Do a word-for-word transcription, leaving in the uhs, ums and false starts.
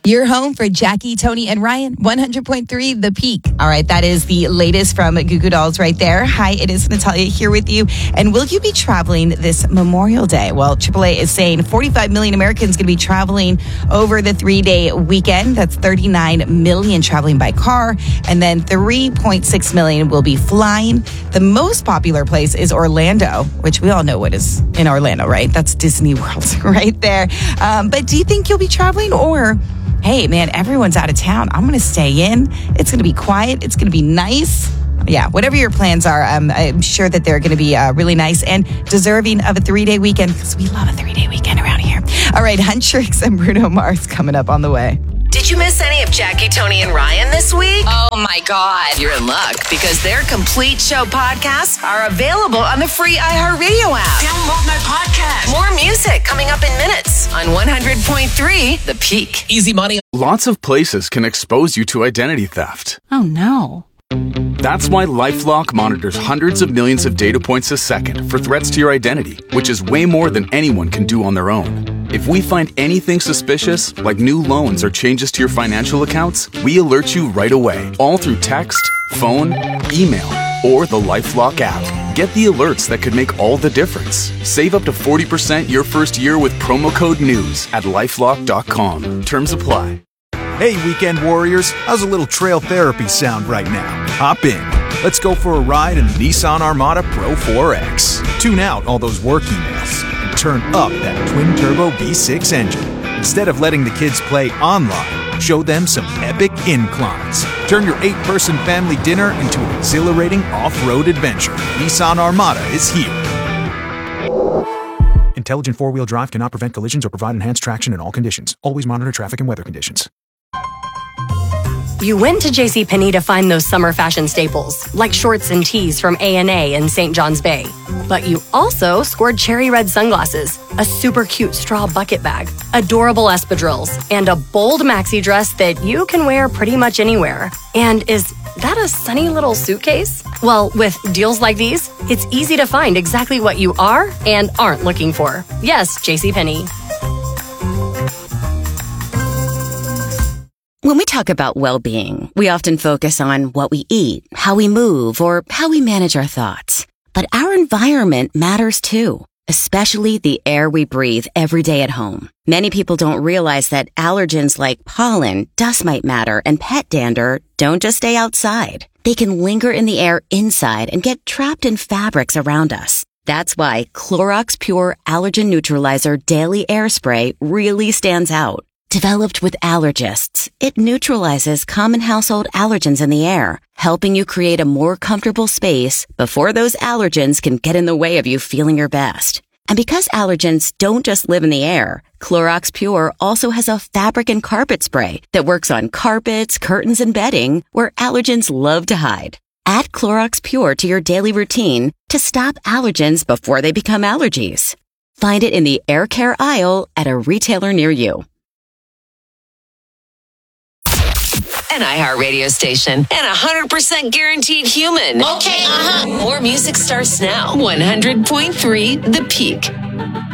Your home for Jackie, Tony, and Ryan, one hundred point three The Peak. All right, that is the latest from Goo Goo Dolls right there. Hi, it is Natalia here with you. And will you be traveling this Memorial Day? Well, triple A is saying forty-five million Americans going to be traveling over the three-day weekend. That's thirty-nine million traveling by car. And then three point six million will be flying. The most popular place is Orlando, which we all know what is in Orlando, right? That's Disney World right there. Um, but do you think you'll be traveling, or... hey, man, everyone's out of town. I'm going to stay in. It's going to be quiet. It's going to be nice. Yeah, whatever your plans are, um, I'm sure that they're going to be uh, really nice and deserving of a three-day weekend, because we love a three-day weekend around here. All right, Huntrix and Bruno Mars coming up on the way. Did you miss any of Jackie, Tony, and Ryan this week? Oh, my God. You're in luck, because their complete show podcasts are available on the free iHeartRadio app. Download my podcast. More music coming up in minutes on one hundred point three The Peak. Easy money. Lots of places can expose you to identity theft. Oh, no. That's why LifeLock monitors hundreds of millions of data points a second for threats to your identity, which is way more than anyone can do on their own. If we find anything suspicious, like new loans or changes to your financial accounts, we alert you right away, all through text, phone, email, or the LifeLock app. Get the alerts that could make all the difference. Save up to forty percent your first year with promo code NEWS at lifelock dot com. Terms apply. Hey, weekend warriors, how's a little trail therapy sound right now? Hop in. Let's go for a ride in the Nissan Armada Pro four X. Tune out all those work emails and turn up that twin-turbo V six engine. Instead of letting the kids play online, show them some epic inclines. Turn your eight-person family dinner into an exhilarating off-road adventure. Nissan Armada is here. Intelligent four-wheel drive cannot prevent collisions or provide enhanced traction in all conditions. Always monitor traffic and weather conditions. You went to JCPenney to find those summer fashion staples, like shorts and tees from A and A in Saint John's Bay. But you also scored cherry red sunglasses, a super cute straw bucket bag, adorable espadrilles, and a bold maxi dress that you can wear pretty much anywhere. And is that a sunny little suitcase? Well, with deals like these, it's easy to find exactly what you are and aren't looking for. Yes, JCPenney. When we talk about well-being, we often focus on what we eat, how we move, or how we manage our thoughts. But our environment matters too, especially the air we breathe every day at home. Many people don't realize that allergens like pollen, dust mite matter, and pet dander don't just stay outside. They can linger in the air inside and get trapped in fabrics around us. That's why Clorox Pure Allergen Neutralizer Daily Air Spray really stands out. Developed with allergists, it neutralizes common household allergens in the air, helping you create a more comfortable space before those allergens can get in the way of you feeling your best. And because allergens don't just live in the air, Clorox Pure also has a fabric and carpet spray that works on carpets, curtains, and bedding where allergens love to hide. Add Clorox Pure to your daily routine to stop allergens before they become allergies. Find it in the air care aisle at a retailer near you. An iHeartRadio station and one hundred percent guaranteed human. Okay, uh-huh. More music starts now. one hundred point three The Peak.